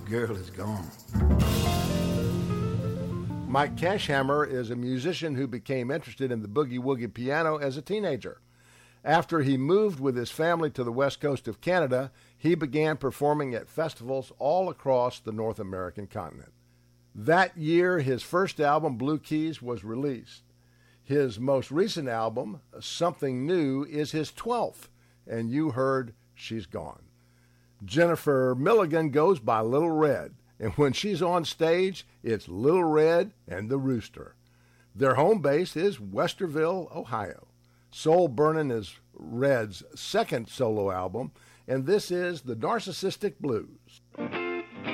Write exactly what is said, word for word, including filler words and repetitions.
girl is gone. Mike Cashhammer is a musician who became interested in the boogie-woogie piano as a teenager. After he moved with his family to the west coast of Canada, he began performing at festivals all across the North American continent. That year, his first album, Blue Keys, was released. His most recent album, Something New, is his twelfth, and you heard She's Gone. Jennifer Milligan goes by Little Red, and when she's on stage, it's Little Red and the Rooster. Their home base is Westerville, Ohio. Soul Burnin' is Red's second solo album, and this is The Narcissistic Blues.